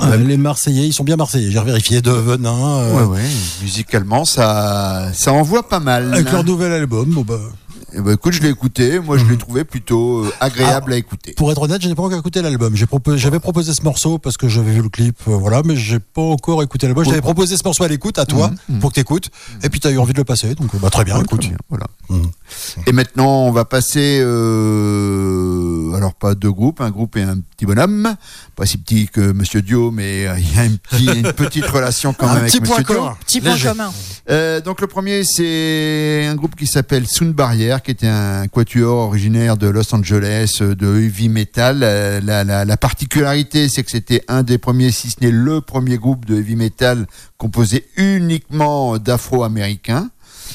Les Marseillais, ils sont bien Marseillais. J'ai vérifié de Venin. Ouais. Musicalement, ça envoie pas mal. Avec leur nouvel album, écoute, je l'ai écouté. Moi, je l'ai trouvé plutôt agréable à écouter. Pour être honnête, je n'ai pas encore écouté l'album. J'avais proposé ce morceau parce que j'avais vu le clip, mais j'ai pas encore écouté l'album. J'avais proposé ce morceau à l'écoute, à toi, pour que t'écoutes. Et puis t'as eu envie de le passer, donc très bien, écoute. Très bien, voilà. Et maintenant, on va passer, alors pas deux groupes, un groupe et un petit bonhomme. Pas si petit que Monsieur Dio, mais il y a une petite relation quand même avec Monsieur Dio. Petit point commun. Donc le premier, c'est un groupe qui s'appelle Sound Barrier, qui était un quatuor originaire de Los Angeles, de heavy metal. La particularité, c'est que c'était un des premiers, si ce n'est le premier groupe de heavy metal composé uniquement d'Afro-Américains.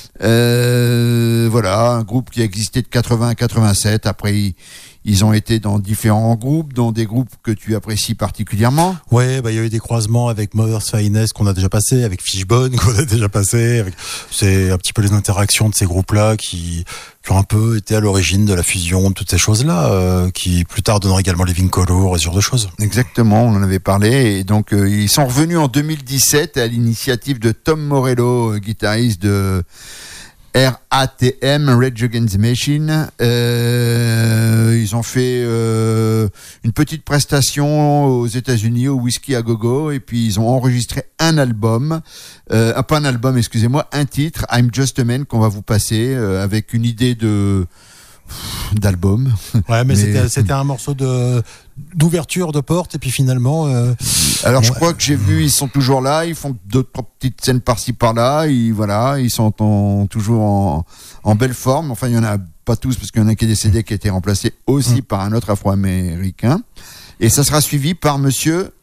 Voilà, un groupe qui a existé de 80 à 87. Après, ils ont été dans différents groupes, dans des groupes que tu apprécies particulièrement. Ouais, il y a eu des croisements avec Mother's Finest qu'on a déjà passé, avec Fishbone qu'on a déjà passé. C'est un petit peu les interactions de ces groupes-là qui ont un peu été à l'origine de la fusion de toutes ces choses-là, qui plus tard donneront également Living Colour et ce genre de choses. Exactement, on en avait parlé. Et donc, ils sont revenus en 2017 à l'initiative de Tom Morello, guitariste de RATM, Rage Against the Machine. Ils ont fait une petite prestation aux États-Unis, au Whisky à Gogo, et puis ils ont enregistré un album, pas un album, excusez-moi, un titre, I'm Just a Man, qu'on va vous passer avec une idée d'album. Ouais, mais c'était un morceau d'ouverture de porte, et puis finalement. Alors je crois que j'ai vu, ils sont toujours là, ils font d'autres petites scènes par-ci par-là, ils sont toujours en belle forme. Enfin, il y en a pas tous parce qu'il y en a qui est décédé, qui a été remplacé aussi par un autre Afro-Américain. Et ça sera suivi par Monsieur